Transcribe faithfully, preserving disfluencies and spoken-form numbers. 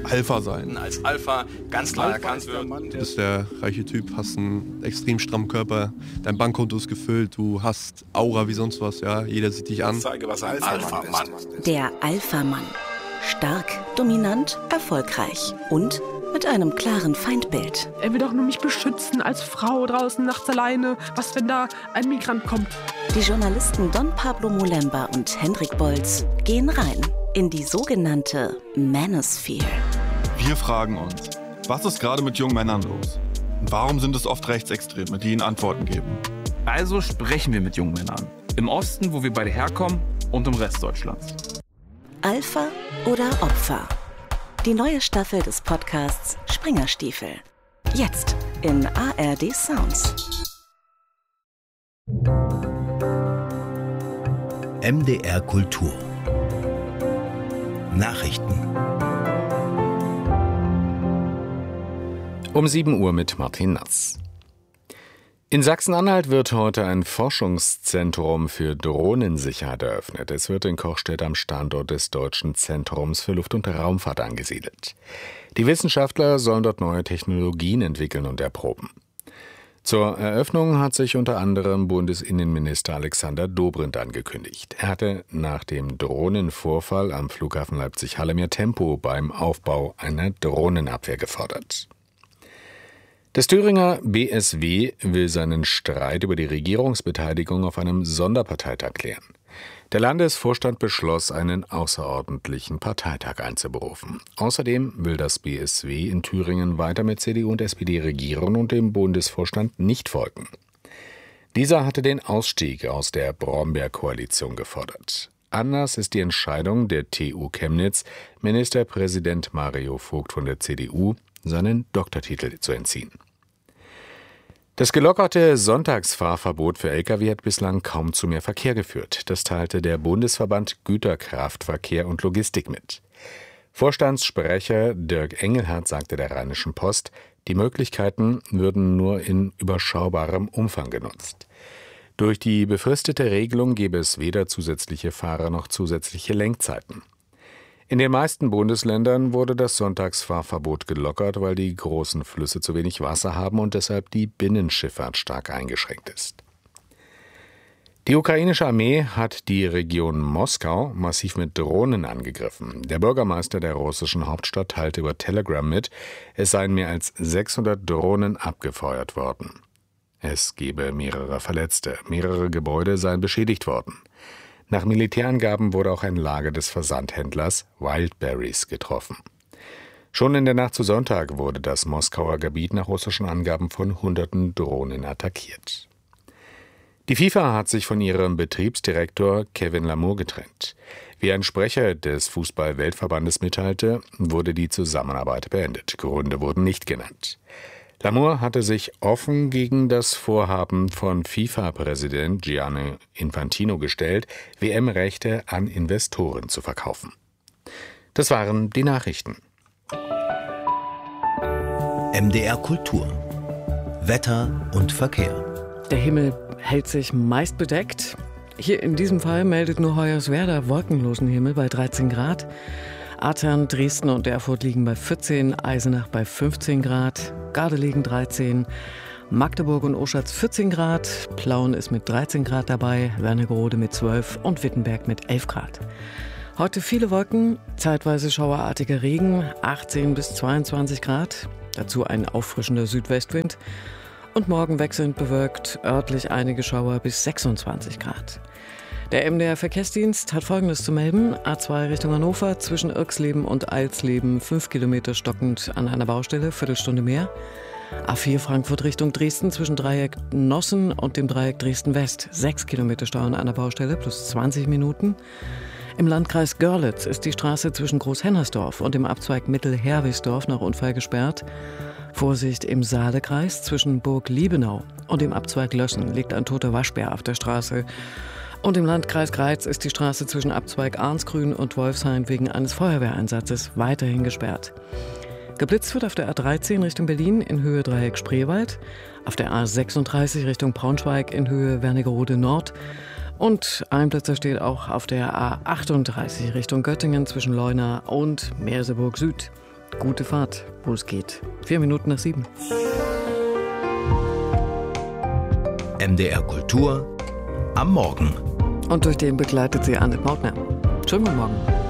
Alpha sein. Als Alpha ganz klar Alpha erkannt wird. Du bist der reiche Typ, hast einen extrem strammen Körper, dein Bankkonto ist gefüllt, du hast Aura wie sonst was, ja, jeder sieht dich an. Ich zeige, was ein Alpha-Mann ist. Der Alpha-Mann. Stark, dominant, erfolgreich und mit einem klaren Feindbild. Er will doch nur mich beschützen als Frau draußen nachts alleine. Was, wenn da ein Migrant kommt? Die Journalisten Don Pablo Molemba und Hendrik Bolz gehen rein in die sogenannte Manosphere. Wir fragen uns, was ist gerade mit jungen Männern los? Und warum sind es oft Rechtsextreme, die ihnen Antworten geben? Also sprechen wir mit jungen Männern. Im Osten, wo wir beide herkommen, und im Rest Deutschlands. Alpha oder Opfer? Die neue Staffel des Podcasts Springerstiefel. Jetzt in A R D Sounds. M D R Kultur. Nachrichten. Um sieben Uhr mit Martin Nass. In Sachsen-Anhalt wird heute ein Forschungszentrum für Drohnensicherheit eröffnet. Es wird in Kochstedt am Standort des Deutschen Zentrums für Luft- und Raumfahrt angesiedelt. Die Wissenschaftler sollen dort neue Technologien entwickeln und erproben. Zur Eröffnung hat sich unter anderem Bundesinnenminister Alexander Dobrindt angekündigt. Er hatte nach dem Drohnenvorfall am Flughafen Leipzig-Halle mehr Tempo beim Aufbau einer Drohnenabwehr gefordert. Das Thüringer B S W will seinen Streit über die Regierungsbeteiligung auf einem Sonderparteitag klären. Der Landesvorstand beschloss, einen außerordentlichen Parteitag einzuberufen. Außerdem will das B S W in Thüringen weiter mit C D U und S P D regieren und dem Bundesvorstand nicht folgen. Dieser hatte den Ausstieg aus der Brombeer-Koalition gefordert. Anders ist die Entscheidung der T U Chemnitz, Ministerpräsident Mario Vogt von der C D U seinen Doktortitel zu entziehen. Das gelockerte Sonntagsfahrverbot für L K W hat bislang kaum zu mehr Verkehr geführt. Das teilte der Bundesverband Güterkraftverkehr und Logistik mit. Vorstandssprecher Dirk Engelhardt sagte der Rheinischen Post, die Möglichkeiten würden nur in überschaubarem Umfang genutzt. Durch die befristete Regelung gäbe es weder zusätzliche Fahrer noch zusätzliche Lenkzeiten. In den meisten Bundesländern wurde das Sonntagsfahrverbot gelockert, weil die großen Flüsse zu wenig Wasser haben und deshalb die Binnenschifffahrt stark eingeschränkt ist. Die ukrainische Armee hat die Region Moskau massiv mit Drohnen angegriffen. Der Bürgermeister der russischen Hauptstadt teilte über Telegram mit, es seien mehr als sechshundert Drohnen abgefeuert worden. Es gebe mehrere Verletzte, mehrere Gebäude seien beschädigt worden. Nach Militärangaben wurde auch ein Lager des Versandhändlers Wildberries getroffen. Schon in der Nacht zu Sonntag wurde das Moskauer Gebiet nach russischen Angaben von hunderten Drohnen attackiert. Die FIFA hat sich von ihrem Betriebsdirektor Kevin Lamour getrennt. Wie ein Sprecher des Fußball-Weltverbandes mitteilte, wurde die Zusammenarbeit beendet. Gründe wurden nicht genannt. Lamour hatte sich offen gegen das Vorhaben von FIFA-Präsident Gianni Infantino gestellt, W M-Rechte an Investoren zu verkaufen. Das waren die Nachrichten. M D R Kultur. Wetter und Verkehr. Der Himmel hält sich meist bedeckt. Hier in diesem Fall meldet nur Hoyerswerda wolkenlosen Himmel bei dreizehn Grad. Athern, Dresden und Erfurt liegen bei vierzehn, Eisenach bei fünfzehn Grad, Gardelegen dreizehn, Magdeburg und Oschatz vierzehn Grad, Plauen ist mit dreizehn Grad dabei, Wernigerode mit zwölf und Wittenberg mit elf Grad. Heute viele Wolken, zeitweise schauerartiger Regen, achtzehn bis zweiundzwanzig Grad, dazu ein auffrischender Südwestwind und morgen wechselnd bewölkt, örtlich einige Schauer bis sechsundzwanzig Grad. Der M D R-Verkehrsdienst hat Folgendes zu melden. A zwei Richtung Hannover, zwischen Irxleben und Eilsleben, fünf Kilometer stockend an einer Baustelle, Viertelstunde mehr. A vier Frankfurt Richtung Dresden, zwischen Dreieck Nossen und dem Dreieck Dresden-West, sechs Kilometer Stau an einer Baustelle, plus zwanzig Minuten. Im Landkreis Görlitz ist die Straße zwischen Großhennersdorf und dem Abzweig Mittelherwisdorf nach Unfall gesperrt. Vorsicht im Saalekreis, zwischen Burg Liebenau und dem Abzweig Löschen liegt ein toter Waschbär auf der Straße. Und im Landkreis Greiz ist die Straße zwischen Abzweig Arnsgrün und Wolfshain wegen eines Feuerwehreinsatzes weiterhin gesperrt. Geblitzt wird auf der A dreizehn Richtung Berlin in Höhe Dreieck Spreewald, auf der A sechsunddreißig Richtung Braunschweig in Höhe Wernigerode Nord und Einblitzer steht auch auf der A achtunddreißig Richtung Göttingen zwischen Leuna und Merseburg Süd. gute Fahrt, wo es geht. Vier Minuten nach sieben. M D R Kultur am Morgen. Und durch den begleitet sie Annette Mautner. Schönen guten Morgen.